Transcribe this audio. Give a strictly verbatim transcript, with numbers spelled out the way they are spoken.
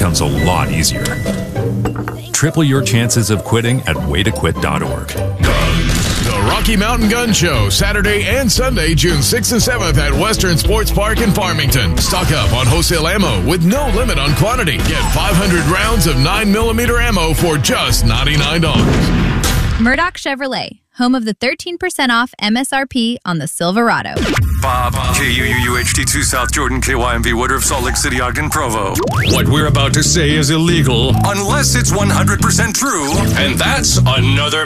becomes a lot easier. Triple your chances of quitting at way to quit dot org. The Rocky Mountain Gun Show, Saturday and Sunday, June sixth and seventh at Western Sports Park in Farmington. Stock up on wholesale ammo with no limit on quantity. Get five hundred rounds of nine millimeter ammo for just ninety-nine dollars. Murdoch Chevrolet, home of the thirteen percent off M S R P on the Silverado. Bob, K U U U H T two South Jordan, K Y M V Woodruff, Salt Lake City, Ogden, Provo. What we're about to say is illegal. Unless it's one hundred percent true. And that's another